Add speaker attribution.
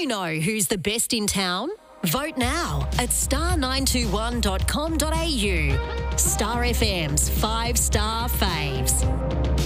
Speaker 1: you know who's the best in town? Vote now at star921.com.au. Star FM's 5-star faves.